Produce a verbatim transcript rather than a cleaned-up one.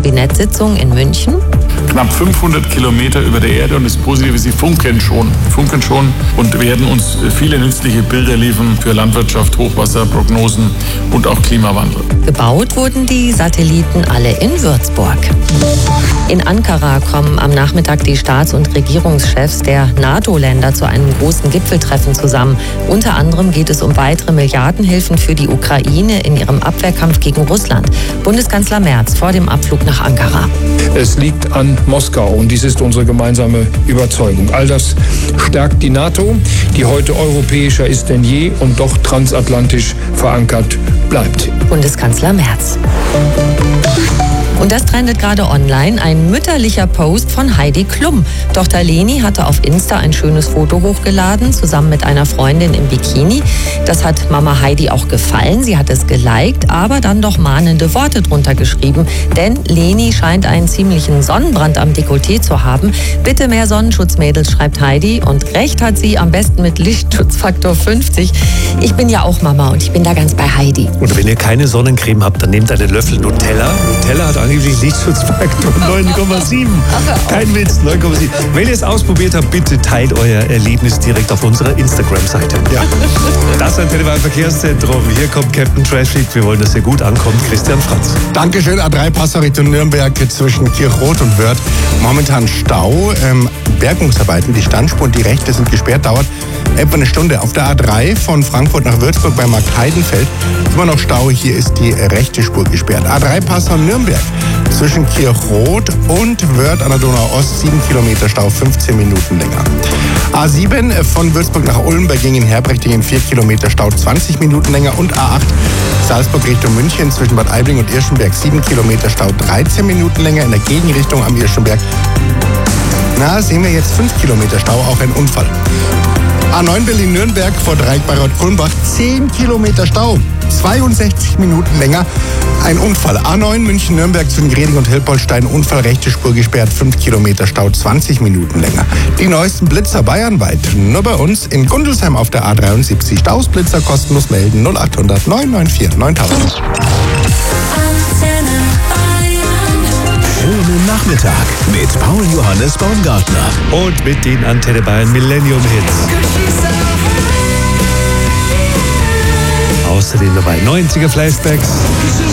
Kabinettssitzung in München. Knapp fünfhundert Kilometer über der Erde und das Positive, sie funken schon, funken schon und werden uns viele nützliche Bilder liefern für Landwirtschaft, Hochwasserprognosen und auch Klimawandel. Gebaut wurden die Satelliten alle in Würzburg. In Ankara kommen am Nachmittag die Staats- und Regierungschefs der NATO-Länder zu einem großen Gipfeltreffen zusammen. Unter anderem geht es um weitere Milliardenhilfen für die Ukraine in ihrem Abwehrkampf gegen Russland. Bundeskanzler Merz vor dem Abflug nach Ankara. Es liegt an Moskau und dies ist unsere gemeinsame Überzeugung. All das stärkt die NATO, die heute europäischer ist denn je und doch transatlantisch verankert bleibt. Bundeskanzler Merz. Und das trendet gerade online. Ein mütterlicher Post von Heidi Klum. Tochter Leni hatte auf Insta ein schönes Foto hochgeladen, zusammen mit einer Freundin im Bikini. Das hat Mama Heidi auch gefallen. Sie hat es geliked, aber dann doch mahnende Worte drunter geschrieben. Denn Leni scheint einen ziemlichen Sonnenbrand am Dekolleté zu haben. Bitte mehr Sonnenschutz, Mädels, schreibt Heidi. Und recht hat sie, am besten mit Lichtschutzfaktor fünfzig. Ich bin ja auch Mama und ich bin da ganz bei Heidi. Und wenn ihr keine Sonnencreme habt, dann nehmt einen Löffel Nutella. Nutella hat angeblich Lichtschutzfaktor neun Komma sieben. Kein Witz, neun Komma sieben. Wenn ihr es ausprobiert habt, bitte teilt euer Erlebnis direkt auf unserer Instagram-Seite. Ja. Das Antenne Bayern Verkehrszentrum. Hier kommt Captain Traffic. Wir wollen, dass ihr gut ankommt. Christian Franz. Dankeschön. A drei Passau Richtung Nürnberg zwischen Kirchroth und Wörth. Momentan Stau. Ähm, Bergungsarbeiten. Die Standspur und die rechte sind gesperrt. Dauert etwa eine Stunde. Auf der A drei von Frankfurt nach Würzburg bei Markt Heidenfeld immer noch Stau. Hier ist die rechte Spur gesperrt. A drei Passau Nürnberg zwischen Kirchroth und Wörth an der Donau-Ost. sieben Kilometer Stau, fünfzehn Minuten länger. A sieben von Würzburg nach Ulm bei Gingen Herbrechting vier Kilometer Stau, zwanzig Minuten länger. Und A acht Salzburg Richtung München zwischen Bad Aibling und Irschenberg sieben Kilometer Stau, dreizehn Minuten länger. In der Gegenrichtung am Irschenberg, na, sehen wir jetzt fünf Kilometer Stau, auch ein Unfall. A neun Berlin-Nürnberg vor Dreieck bei Rot-Kulmbach, zehn Kilometer Stau, zweiundsechzig Minuten länger, ein Unfall. A neun München-Nürnberg zwischen Greding und Hilpoltstein, Unfall, rechte Spur gesperrt, fünf Kilometer Stau, zwanzig Minuten länger. Die neuesten Blitzer bayernweit, nur bei uns in Gundelsheim auf der A dreiundsiebzig. Staus, Blitzer kostenlos melden, null acht hundert neun neun vier neuntausend. Schönen Nachmittag mit Paul Johannes Baumgartner. Und mit den Antenne Bayern Millennium Hits. Außerdem dabei neunziger Flashbacks.